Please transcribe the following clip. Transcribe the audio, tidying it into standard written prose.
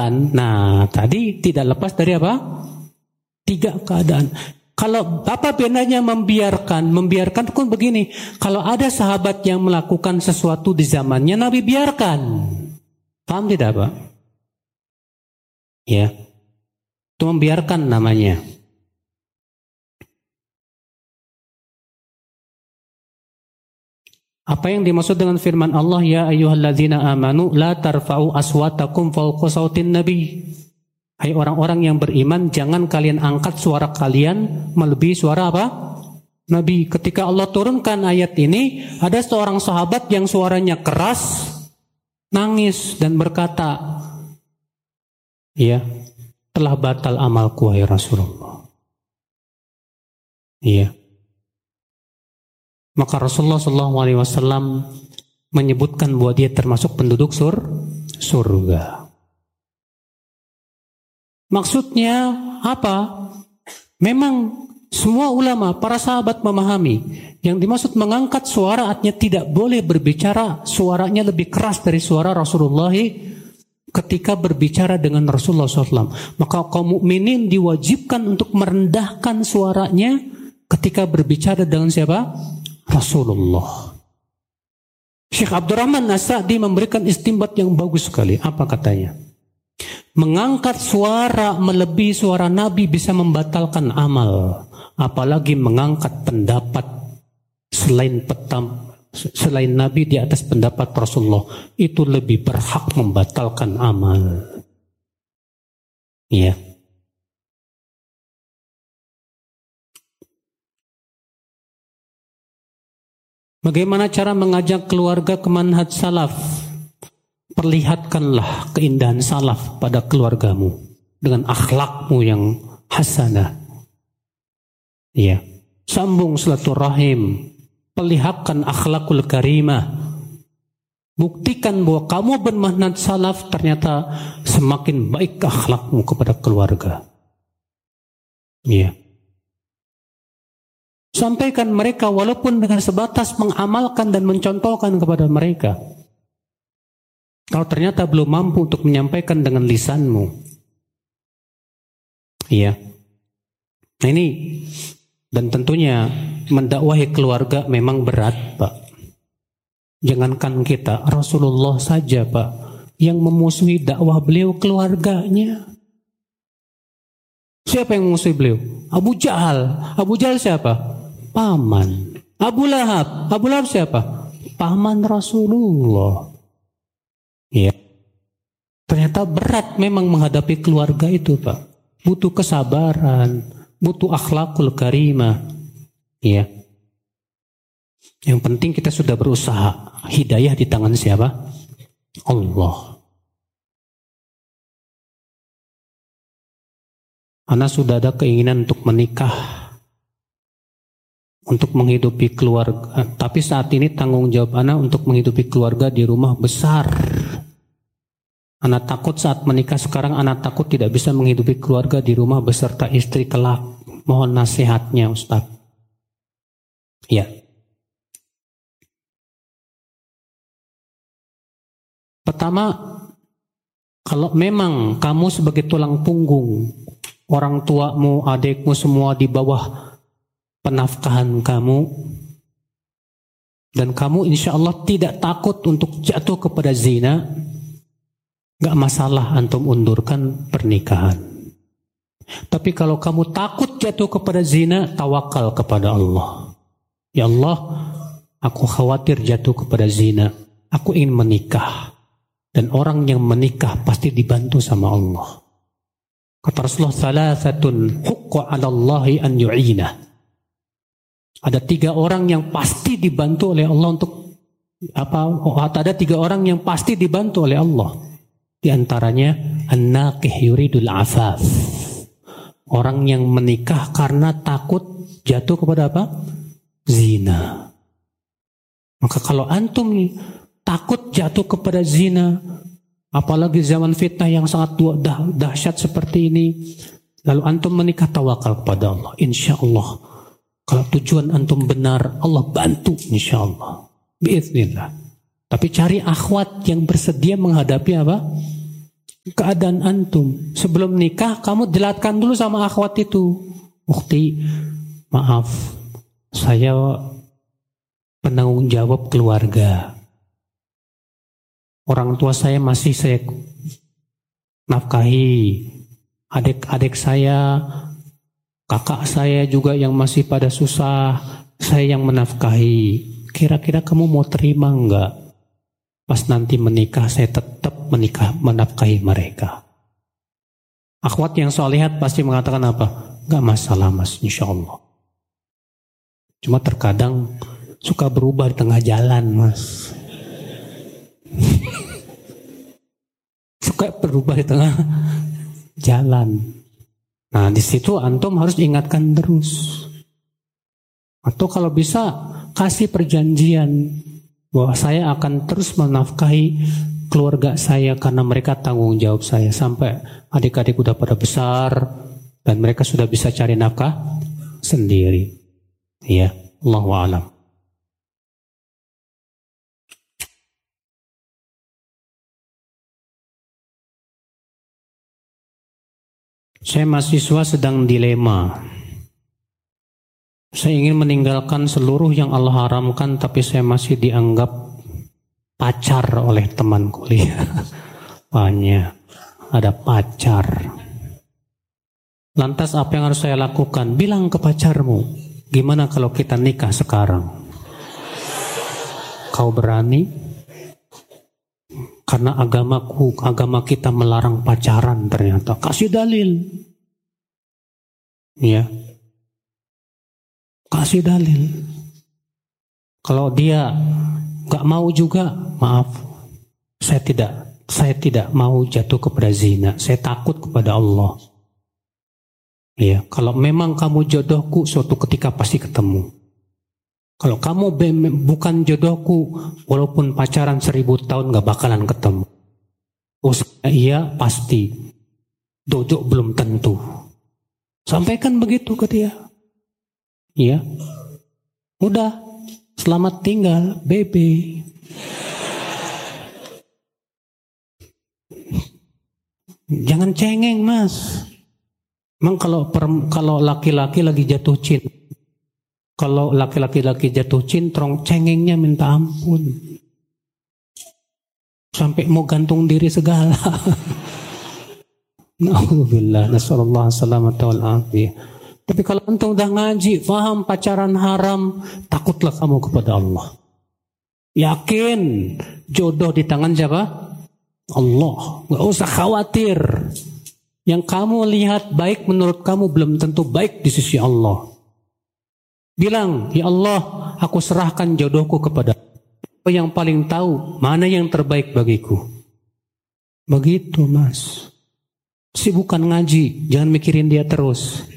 Nah, tadi tidak lepas dari apa? 3 keadaan. Kalau apa bedanya membiarkan? Membiarkan pun begini. Kalau ada sahabat yang melakukan sesuatu di zamannya, Nabi biarkan. Paham tidak, Pak? Ya. Itu membiarkan namanya. Apa yang dimaksud dengan firman Allah, ya ayyuhalladzina amanu la tarfa'u aswatakum fawqa sautin nabi. Hai orang-orang yang beriman, jangan kalian angkat suara kalian melebihi suara apa? Nabi. Ketika Allah turunkan ayat ini, ada seorang sahabat yang suaranya keras, nangis dan berkata, ya, telah batal amalku wahai Rasulullah. Iya. Maka Rasulullah SAW menyebutkan bahwa dia termasuk penduduk surga. Maksudnya apa? Memang semua ulama, para sahabat memahami yang dimaksud mengangkat suara artinya tidak boleh berbicara suaranya lebih keras dari suara Rasulullah ketika berbicara dengan Rasulullah SAW. Maka kaum mukminin diwajibkan untuk merendahkan suaranya ketika berbicara dengan siapa? Rasulullah. Syekh Abdurrahman As-Sa'di memberikan istimbat yang bagus sekali. Apa katanya? Mengangkat suara melebihi suara Nabi bisa membatalkan amal, apalagi mengangkat pendapat selain Nabi di atas pendapat Rasulullah, itu lebih berhak membatalkan amal. Iya. Bagaimana cara mengajak keluarga ke manhaj salaf? Perlihatkanlah keindahan salaf pada keluargamu dengan akhlakmu yang hasanah. Ya, sambung silaturahim, perlihatkan akhlakul karimah. Buktikan bahwa kamu bermanhaj salaf, ternyata semakin baik akhlakmu kepada keluarga. Ya. Sampaikan mereka walaupun dengan sebatas mengamalkan dan mencontohkan kepada mereka. Kalau ternyata belum mampu untuk menyampaikan dengan lisanmu. Iya. Nah ini, dan tentunya mendakwahi keluarga memang berat, Pak. Jangankan kita, Rasulullah saja, Pak, yang memusuhi dakwah beliau keluarganya. Siapa yang memusuhi beliau? Abu Jahal. Abu Jahal siapa? Paman. Abu Lahab. Abu Lahab siapa? Paman Rasulullah. Ya. Ternyata berat memang menghadapi keluarga itu, Pak. Butuh kesabaran, butuh akhlakul karimah. Ya. Yang penting kita sudah berusaha. Hidayah di tangan siapa? Allah. Ana sudah ada keinginan untuk menikah, untuk menghidupi keluarga. Tapi saat ini tanggung jawab Ana untuk menghidupi keluarga di rumah besar. Ana takut saat menikah sekarang, Ana takut tidak bisa menghidupi keluarga di rumah beserta istri kelak. Mohon nasihatnya, Ustaz. Ya. Pertama, kalau memang kamu sebagai tulang punggung, orang tuamu, adikmu semua di bawah penafkahan kamu, dan kamu insya Allah tidak takut untuk jatuh kepada zina, gak masalah antum undurkan pernikahan. Tapi kalau kamu takut jatuh kepada zina, tawakal kepada Allah. Ya Allah, aku khawatir jatuh kepada zina. Aku ingin menikah. Dan orang yang menikah pasti dibantu sama Allah. Kata Rasulullah, "Thalathatun huqqa 'ala Allahi an yu'ina." Ada 3 orang yang pasti dibantu oleh Allah untuk apa? Ada 3 orang yang pasti dibantu oleh Allah. Di antaranya an-naqih yuridul afaf. Orang yang menikah karena takut jatuh kepada apa? Zina. Maka kalau antum takut jatuh kepada zina, apalagi zaman fitnah yang sangat dahsyat seperti ini, lalu antum menikah, tawakal kepada Allah. Insya Allah, kalau tujuan antum benar, Allah bantu insya Allah. Biiznillah. Tapi cari akhwat yang bersedia menghadapi apa? keadaan antum. Sebelum nikah kamu jelaskan dulu sama akhwat itu. Ukhti, maaf, saya penanggung jawab keluarga. Orang tua saya masih saya nafkahi. Adik-adik saya, kakak saya juga yang masih pada susah, saya yang menafkahi. Kira-kira kamu mau terima enggak? Pas nanti menikah saya tetap menafkahi mereka. Akhwat yang solehat pasti mengatakan apa? Enggak masalah mas, insya Allah. Cuma terkadang suka berubah di tengah jalan mas. Suka berubah di tengah jalan. Nah di situ antum harus ingatkan terus. Atau kalau bisa kasih perjanjian bahwa saya akan terus menafkahi keluarga saya karena mereka tanggung jawab saya sampai adik-adik udah pada besar dan mereka sudah bisa cari nafkah sendiri. Ya, Allahu a'lam. Saya mahasiswa sedang dilema. Saya ingin meninggalkan seluruh yang Allah haramkan, tapi saya masih dianggap pacar oleh teman kuliah. Banyak, ada pacar. Lantas apa yang harus saya lakukan? Bilang ke pacarmu, gimana kalau kita nikah sekarang? Kau berani? Karena agama kita melarang pacaran ternyata. Kasih dalil. Ya. Kasih dalil. Kalau dia gak mau juga, maaf. Saya tidak mau jatuh kepada zina. Saya takut kepada Allah. Ya, kalau memang kamu jodohku, suatu ketika pasti ketemu. Kalau kamu bukan jodohku, walaupun pacaran 1000 tahun gak bakalan ketemu. Oh iya pasti. Dodok belum tentu. Sampaikan begitu ke dia. Iya. Udah. Selamat tinggal, bebe. Jangan cengeng mas. Emang kalau laki-laki lagi jatuh cinta. Kalau laki-laki jatuh cintrong, cengengnya minta ampun. Sampai mau gantung diri segala. Na'udzubillah, nasallallahu salamata wal afiyah. Tapi kalau antum udah ngaji, faham pacaran haram, takutlah kamu kepada Allah. Yakin jodoh di tangan siapa? Allah. Gak usah khawatir. Yang kamu lihat baik menurut kamu belum tentu baik di sisi Allah. Bilang, ya Allah, aku serahkan jodohku kepada yang paling tahu mana yang terbaik bagiku. Begitu mas. Sibukkan ngaji, jangan mikirin dia terus.